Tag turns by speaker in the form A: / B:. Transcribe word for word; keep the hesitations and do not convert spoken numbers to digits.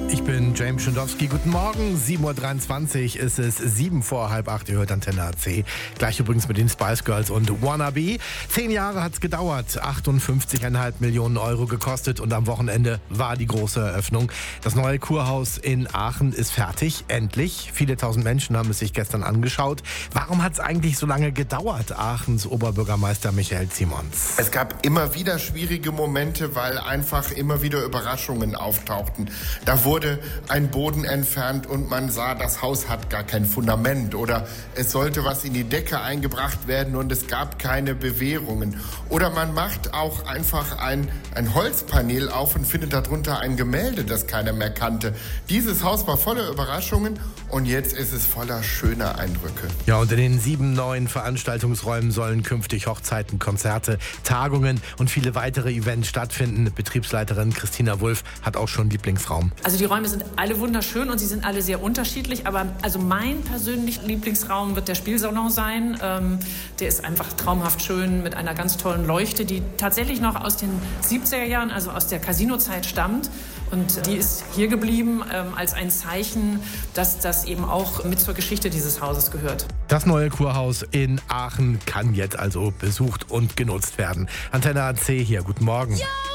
A: Ich bin James Schindowski. Guten Morgen. sieben Uhr dreiundzwanzig ist es, sieben vor halb acht. Ihr hört Antenne A C. Gleich übrigens mit den Spice Girls und Wannabe. Zehn Jahre hat's gedauert. achtundfünfzig Komma fünf Millionen Euro gekostet. Und am Wochenende war die große Eröffnung. Das neue Kurhaus in Aachen ist fertig. Endlich. Viele tausend Menschen haben es sich gestern angeschaut. Warum hat's eigentlich so lange gedauert? Aachens Oberbürgermeister Michael Simons.
B: Es gab immer wieder schwierige Momente, weil einfach immer wieder Überraschungen auftauchten. Da wurde ein Boden entfernt und man sah, das Haus hat gar kein Fundament oder es sollte was in die Decke eingebracht werden und es gab keine Bewährungen. Oder man macht auch einfach ein, ein Holzpanel auf und findet darunter ein Gemälde, das keiner mehr kannte. Dieses Haus war voller Überraschungen und jetzt ist es voller schöner Eindrücke.
A: Ja, und in den sieben neuen Veranstaltungsräumen sollen künftig Hochzeiten, Konzerte, Tagungen und viele weitere Events stattfinden. Betriebsleiterin Christina Wulff hat auch schon einen Lieblingsraum.
C: Also die Räume sind alle wunderschön und sie sind alle sehr unterschiedlich, aber also mein persönlicher Lieblingsraum wird der Spielsalon sein. Ähm, der ist einfach traumhaft schön mit einer ganz tollen Leuchte, die tatsächlich noch aus den siebziger Jahren, also aus der Casino-Zeit stammt. Und die ist hier geblieben ähm, als ein Zeichen, dass das eben auch mit zur Geschichte dieses Hauses gehört.
A: Das neue Kurhaus in Aachen kann jetzt also besucht und genutzt werden. Antenne A C hier, guten Morgen.
D: Ja!